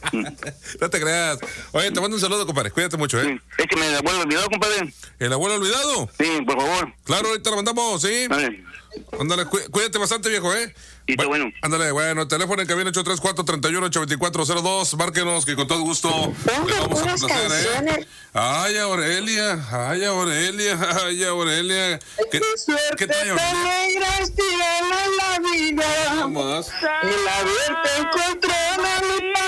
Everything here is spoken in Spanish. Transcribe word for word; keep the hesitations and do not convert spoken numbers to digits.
No te creas. Oye, te mando un saludo, compadre. Cuídate mucho, ¿eh? Sí. Es que me el abuelo olvidado, compadre. ¿El abuelo olvidado? Sí, por favor. Claro, ahorita lo mandamos, ¿sí? Vale. Ándale, cuí- cuídate bastante, viejo, ¿eh? Y está bueno. Ándale, bueno, teléfono en cabina ocho tres cuatro, tres uno, ocho dos cuatro cero dos. Márquenos, que con todo gusto le vamos a complacer, ¿eh? Ay, Aurelia, ay, Aurelia, ay, Aurelia. ¿Qué, ¿qué trae Aurelia? la vida. Vamos. El haberte encontrado